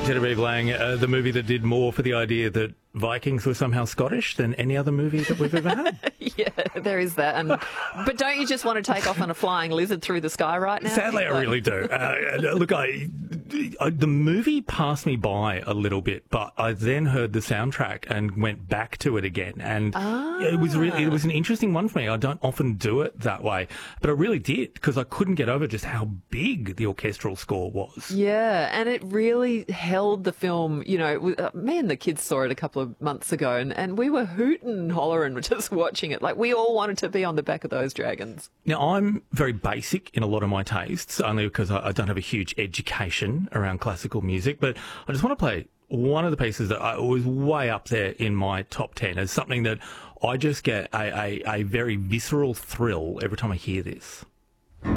Genevieve Lang, the movie that did more for the idea that Vikings were somehow Scottish than any other movie that we've ever had. Yeah, there is that. But don't you just want to take off on a flying lizard through the sky right now? Sadly, I really do. Look, the movie passed me by a little bit, but I then heard the soundtrack and went back to it again. And it was an interesting one for me. I don't often do it that way, but I really did because I couldn't get over just how big the orchestral score was. Yeah, and it really held the film. You know, me and the kids saw it a couple of months ago, and we were hooting and hollering just watching it. Like, we all wanted to be on the back of those dragons. Now, I'm very basic in a lot of my tastes, only because I don't have a huge education around classical music, but I just want to play one of the pieces that was way up there in my top 10 as something that I just get a very visceral thrill every time I hear this.